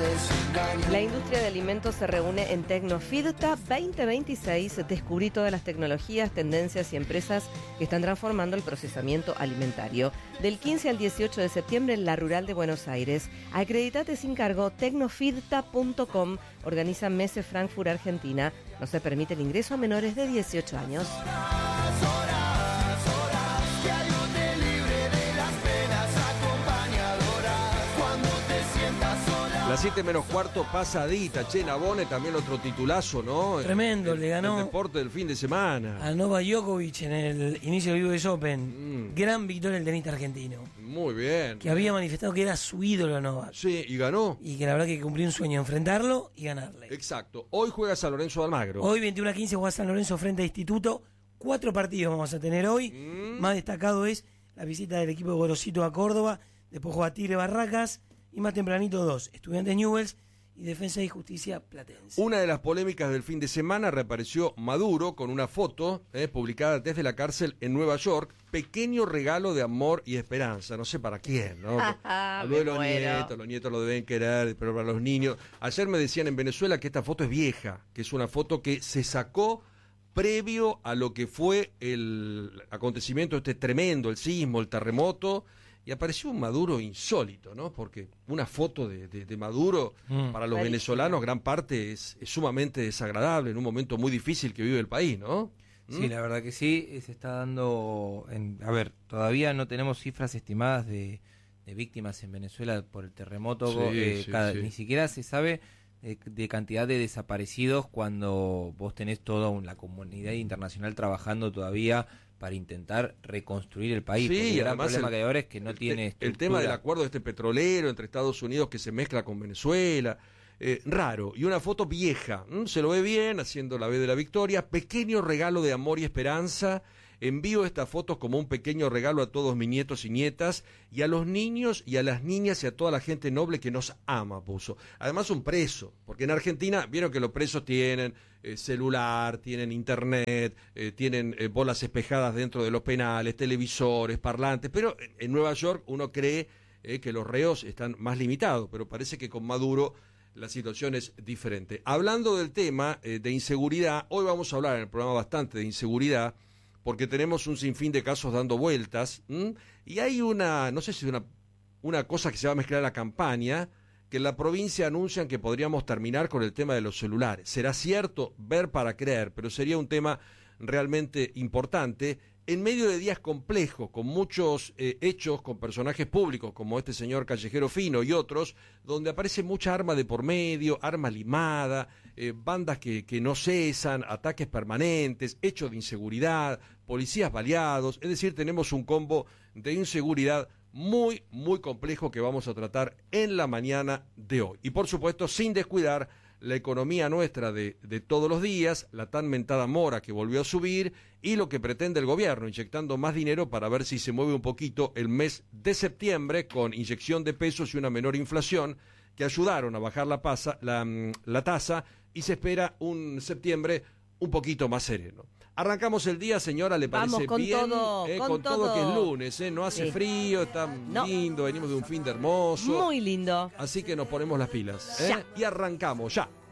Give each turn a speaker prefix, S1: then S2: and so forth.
S1: La industria de alimentos se reúne en Tecnofidta 2026. Descubrí todas las tecnologías, tendencias y empresas que están transformando el procesamiento alimentario. Del 15 al 18 de septiembre en la Rural de Buenos Aires. Acreditate sin cargo, tecnofidta.com. Organiza Messe Frankfurt, Argentina. No se permite el ingreso a menores de 18 años.
S2: Las 7 menos cuarto, pasadita. Che, Nabone, también otro titulazo, ¿no?
S3: Tremendo, le ganó
S2: el deporte del fin de semana.
S3: a Novak Djokovic en el inicio del US Open. Gran victoria del tenista argentino.
S2: Muy bien.
S3: Que había manifestado que era su ídolo Novak.
S2: Sí, y ganó.
S3: Y que la verdad que cumplió un sueño, enfrentarlo y ganarle.
S2: Exacto. Hoy juega San Lorenzo de Almagro.
S3: Hoy 21:15 juega San Lorenzo frente a Instituto. 4 partidos vamos a tener hoy. Más destacado es la visita del equipo de Gorosito a Córdoba. Después juega Tigre Barracas. Y más tempranito 2, Estudiantes Newell's y Defensa y Justicia Platense.
S2: Una de las polémicas del fin de semana reapareció Maduro con una foto publicada desde la cárcel en Nueva York. Pequeño regalo de amor y esperanza. No sé para quién, ¿no? Los nietos lo deben querer, pero para los niños. Ayer me decían en Venezuela que esta foto es vieja, que es una foto que se sacó previo a lo que fue el acontecimiento tremendo, el sismo, el terremoto. Y apareció un Maduro insólito, ¿no? Porque una foto de Maduro para los venezolanos, gran parte es sumamente desagradable en un momento muy difícil que vive el país, ¿no?
S4: Sí, la verdad que sí, se está dando... A ver, todavía no tenemos cifras estimadas de víctimas en Venezuela por el terremoto. Ni siquiera se sabe de cantidad de desaparecidos cuando vos tenés toda la comunidad internacional trabajando todavía para intentar reconstruir el país.
S2: Sí,
S4: el gran problema que hay ahora es que no tiene estructura.
S2: El tema del acuerdo petrolero entre Estados Unidos que se mezcla con Venezuela, raro, y una foto vieja, se lo ve bien, haciendo la B de la victoria, pequeño regalo de amor y esperanza. Envío estas fotos como un pequeño regalo a todos mis nietos y nietas, y a los niños y a las niñas y a toda la gente noble que nos ama, puso. Además un preso, porque en Argentina vieron que los presos tienen celular, tienen internet, tienen bolas espejadas dentro de los penales, televisores, parlantes, pero en Nueva York uno cree que los reos están más limitados, pero parece que con Maduro la situación es diferente. Hablando del tema de inseguridad, hoy vamos a hablar en el programa bastante de inseguridad, porque tenemos un sinfín de casos dando vueltas, y hay no sé si una cosa que se va a mezclar a la campaña, que en la provincia anuncian que podríamos terminar con el tema de los celulares. Será cierto, ver para creer, pero sería un tema realmente importante, en medio de días complejos, con muchos hechos, con personajes públicos, como este señor Callejero Fino y otros, donde aparece mucha arma de por medio, arma limada, bandas que no cesan, ataques permanentes, hechos de inseguridad, policías baleados, es decir, tenemos un combo de inseguridad muy, muy complejo que vamos a tratar en la mañana de hoy. Y por supuesto, sin descuidar la economía nuestra de todos los días, la tan mentada mora que volvió a subir y lo que pretende el gobierno, inyectando más dinero para ver si se mueve un poquito el mes de septiembre con inyección de pesos y una menor inflación que ayudaron a bajar la tasa y se espera un septiembre un poquito más sereno. Arrancamos el día, señora, ¿le parece
S1: Vamos con
S2: bien?
S1: Con
S2: todo que es lunes, no hace frío, está lindo, venimos de un fin de hermoso.
S1: Muy lindo.
S2: Así que nos ponemos las pilas,
S1: Ya.
S2: y arrancamos ya.